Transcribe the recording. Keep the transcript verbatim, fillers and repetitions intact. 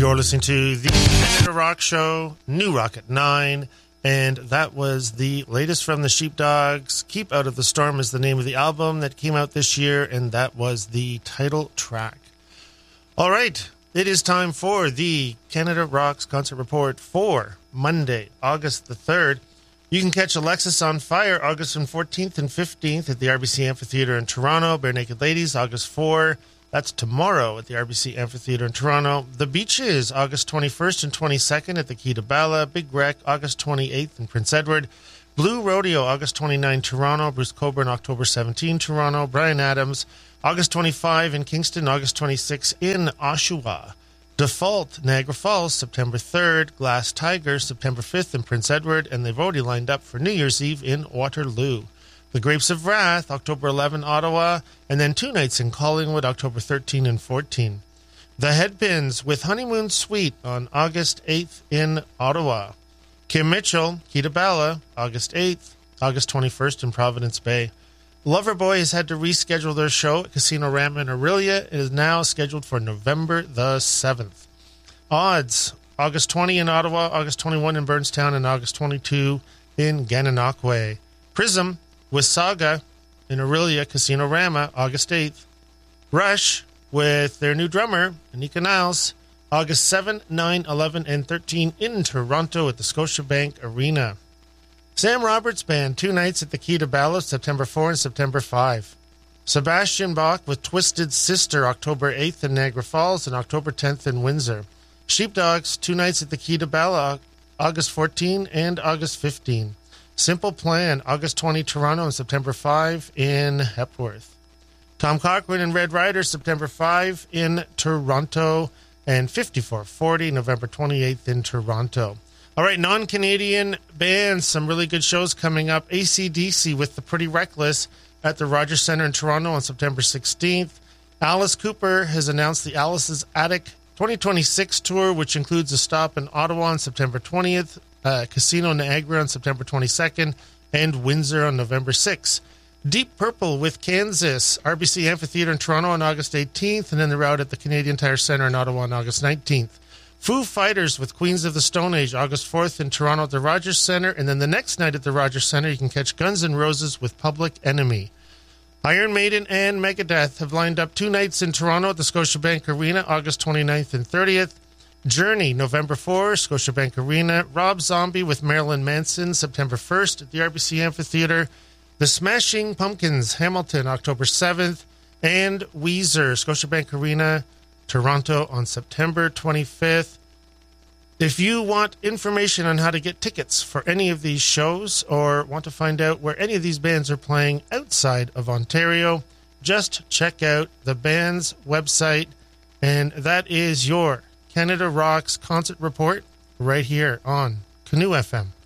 You're listening to the Canada Rock Show, New Rock at nine, and that was the latest from the Sheepdogs. Keep Out of the Storm is the name of the album that came out this year, and that was the title track. All right, it is time for the Canada Rocks Concert Report for Monday, August the third. You can catch Alexis on Fire August fourteenth and fifteenth at the R B C Amphitheatre in Toronto. Bare Naked Ladies August fourth. That's tomorrow at the R B C Amphitheatre in Toronto. The Beaches, August twenty-first and twenty-second at the Key to Bala. Big Wreck, August twenty-eighth in Prince Edward. Blue Rodeo, August twenty-ninth, Toronto. Bruce Cockburn, October seventeenth, Toronto. Bryan Adams, August twenty-fifth in Kingston. August twenty-sixth in Oshawa. Default, Niagara Falls, September third. Glass Tiger, September fifth in Prince Edward. And they've already lined up for New Year's Eve in Waterloo. The Grapes of Wrath, October eleventh, Ottawa, and then two nights in Collingwood, October thirteenth and fourteenth. The Headpins with Honeymoon Suite on August eighth in Ottawa. Kim Mitchell, Key to Bala, August eighth, August twenty-first in Providence Bay. Loverboy has had to reschedule their show at Casino Rama in Orillia. It is now scheduled for November the seventh. Odds, August twentieth in Ottawa, August twenty-first in Burnstown, and August twenty-second in Gananoque. Prism with Saga in Orillia, Casino Rama, August eighth. Rush with their new drummer, Anika Niles, August seventh, ninth, eleventh, and thirteenth in Toronto at the Scotiabank Arena. Sam Roberts Band, two nights at the Key to Bala, September fourth and September fifth. Sebastian Bach with Twisted Sister, October eighth in Niagara Falls and October tenth in Windsor. Sheepdogs, two nights at the Key to Bala, August fourteenth and August fifteenth. Simple Plan, August twentieth, Toronto, and September fifth in Hepworth. Tom Cochrane and Red Rider, September fifth in Toronto, and fifty-four forty, November twenty-eighth in Toronto. All right, non-Canadian bands, some really good shows coming up. A C D C with The Pretty Reckless at the Rogers Centre in Toronto on September sixteenth. Alice Cooper has announced the Alice's Attic twenty twenty-six tour, which includes a stop in Ottawa on September twentieth, uh, Casino Niagara on September twenty-second, and Windsor on November sixth. Deep Purple with Kansas, R B C Amphitheatre in Toronto on August eighteenth, and then they're out at the Canadian Tire Centre in Ottawa on August nineteenth. Foo Fighters with Queens of the Stone Age, August fourth in Toronto at the Rogers Centre, and then the next night at the Rogers Centre, you can catch Guns N' Roses with Public Enemy. Iron Maiden and Megadeth have lined up two nights in Toronto at the Scotiabank Arena, August twenty-ninth and thirtieth. Journey, November fourth, Scotiabank Arena. Rob Zombie with Marilyn Manson, September first at the R B C Amphitheatre. The Smashing Pumpkins, Hamilton, October seventh. And Weezer, Scotiabank Arena, Toronto on September twenty-fifth. If you want information on how to get tickets for any of these shows or want to find out where any of these bands are playing outside of Ontario, just check out the band's website, and that is your Canada Rocks Concert Report right here on Canoe F M.